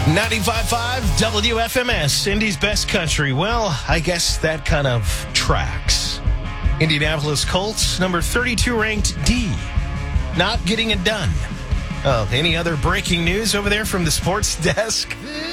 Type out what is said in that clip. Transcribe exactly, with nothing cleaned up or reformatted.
ninety-five point five W F M S, Indy's best country. Well, I guess that kind of tracks. Indianapolis Colts, number thirty-two ranked D. Not getting it done. Oh, any other breaking news over there from the sports desk?